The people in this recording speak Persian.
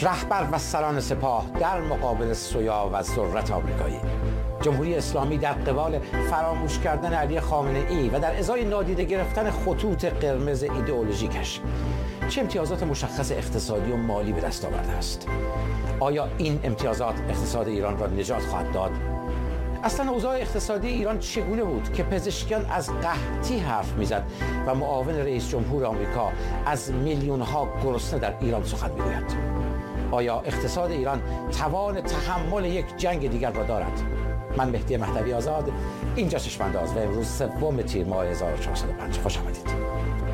رهبر و سران سپاه در مقابل سویا و ذرت آمریکایی. جمهوری اسلامی در قبال فراموش کردن علی خامنه ای و در ازای نادیده گرفتن خطوط قرمز ایدئولوژیکش چه امتیازات مشخص اقتصادی و مالی به دست آورده است؟ آیا این امتیازات اقتصاد ایران را نجات خواهد داد؟ اصلا اوضاع اقتصادی ایران چگونه بود که پزشکیان از قحطی حرف میزد و معاون رئیس جمهور آمریکا از میلیون ها گرسنه در ایران سخن میگوید؟ آیا اقتصاد ایران توان تحمل یک جنگ دیگر را دارد؟ من مهدی مهدوی آزاد، اینجا چشم‌انداز و امروز 3 تیر ماه 1405. خوش آمدید.